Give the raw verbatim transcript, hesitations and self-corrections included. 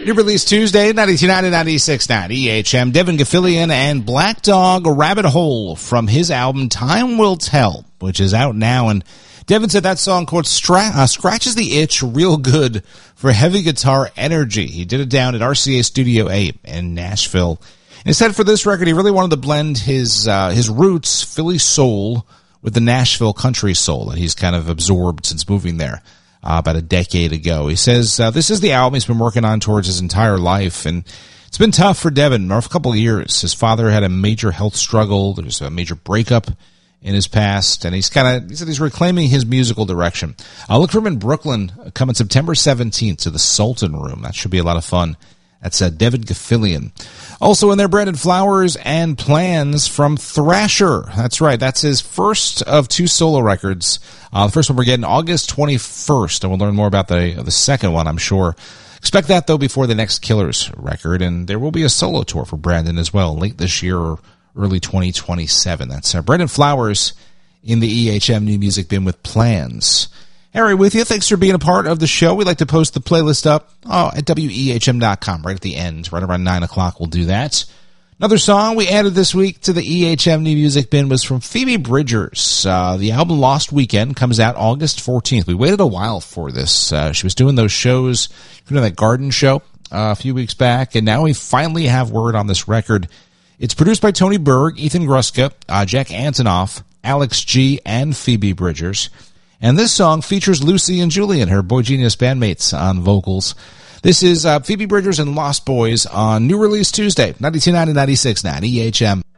New release Tuesday, ninety-two ninety, ninety-six ninety, E H M, Devin Gilfillian and Black Dog Rabbit Hole from his album Time Will Tell, which is out now. And Devin said that song, quote, stra- uh, scratches the itch real good for heavy guitar energy. He did it down at R C A Studio eight in Nashville. And he said for this record, he really wanted to blend his uh, his roots, Philly soul, with the Nashville country soul that he's kind of absorbed since moving there. Uh, about a decade ago. He says uh, this is the album he's been working on towards his entire life, and it's been tough for Devin for a couple of years. His father had a major health struggle. There's a major breakup in his past, and he's kind of, he said he's reclaiming his musical direction. I'll look for him in Brooklyn coming September seventeenth to the Sultan Room. That should be a lot of fun. That's uh, Devin Gilfillian. Also in there, Brandon Flowers and Plans from Thrasher. That's right. That's his first of two solo records. Uh, the first one we're getting August twenty-first, and we'll learn more about the the second one, I'm sure. Expect that, though, before the next Killers record, and there will be a solo tour for Brandon as well, late this year or early twenty twenty-seven. That's uh, Brandon Flowers in the E H M New Music Bin with Plans. Harry with you. Thanks for being a part of the show. We like to post the playlist up oh, at W E H M dot com right at the end. Right around nine o'clock we'll do that. Another song we added this week to the E H M New Music Bin was from Phoebe Bridgers. Uh, the album Lost Weekend comes out August fourteenth. We waited a while for this. Uh, she was doing those shows, you know, that garden show uh, a few weeks back, and now we finally have word on this record. It's produced by Tony Berg, Ethan Gruska, uh, Jack Antonoff, Alex G., and Phoebe Bridgers. And this song features Lucy and Julian, her Boy Genius bandmates, on vocals. This is uh, Phoebe Bridgers and Lost Boys on New Release Tuesday, ninety-two ninety, ninety-six ninety, E H M.